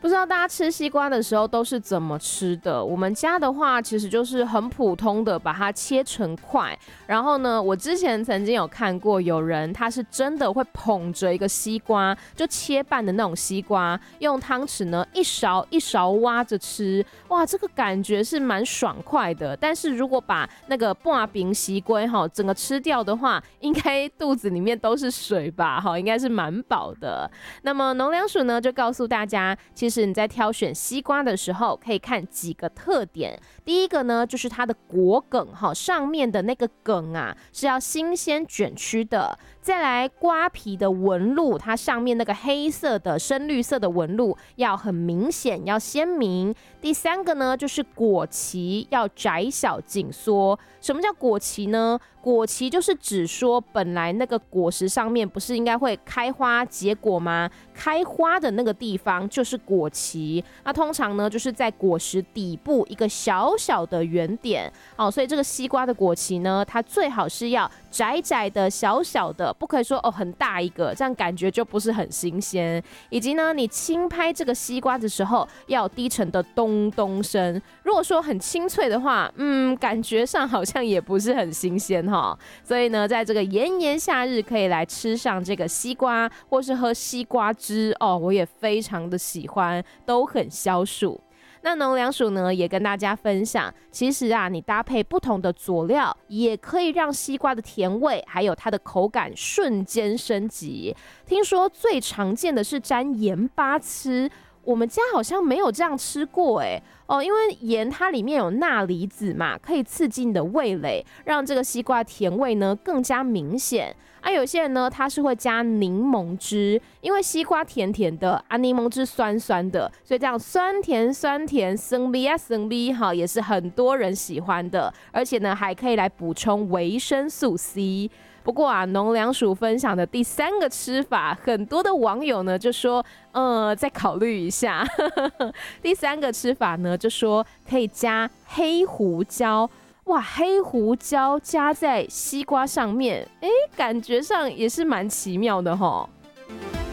不知道大家吃西瓜的时候都是怎么吃的？我们家的话，其实就是很普通的把它切成块。然后呢，我之前曾经有看过有人他是真的会捧着一个西瓜，就切半的那种西瓜，用汤匙呢一勺一勺挖着吃。哇，这个感觉是蛮爽快的。但是如果把那个半饼西瓜整个吃掉的话，应该肚子里面都是水吧？应该是蛮饱的。那么农粮署呢就告诉大家，其实你在挑选西瓜的时候，可以看几个特点。第一个呢，就是它的果梗上面的那个梗啊，是要新鲜卷曲的。再来瓜皮的纹路，它上面那个黑色的深绿色的纹路要很明显，要鲜明。第三个呢，就是果期要窄小紧缩。什么叫果期呢？果期就是指说，本来那个果实上面不是应该会开花结果吗？开花的那个地方就是果期。那通常呢，就是在果实底部一个小小的圆点。所以这个西瓜的果期呢，它最好是要窄窄的、小小的，不可以说很大一个，这样感觉就不是很新鲜。以及呢，你轻拍这个西瓜的时候，要有低沉的咚咚声。如果说很清脆的话，感觉上好像也不是很新鲜哈。所以呢，在这个炎炎夏日，可以来吃上这个西瓜，或是喝西瓜汁我也非常的喜欢，都很消暑。那农粮署呢也跟大家分享，其实啊，你搭配不同的佐料，也可以让西瓜的甜味还有它的口感瞬间升级。听说最常见的是沾盐巴吃，我们家好像没有这样吃过因为盐它里面有钠离子嘛，可以刺激你的味蕾，让这个西瓜甜味呢更加明显。有些人呢他是会加柠檬汁，因为西瓜甜甜的柠檬汁酸酸的，所以这样酸甜酸甜生逼生逼也是很多人喜欢的，而且呢还可以来补充维生素 C。不过农粮署分享的第三个吃法，很多的网友呢就说，再考虑一下。第三个吃法呢，就说可以加黑胡椒。哇，黑胡椒加在西瓜上面，感觉上也是蛮奇妙的齁。